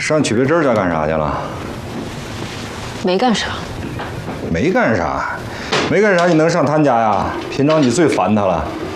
上区别证家干啥去了？ 没干啥。 没干啥，没干啥，你能上他家呀？平常你最烦他了。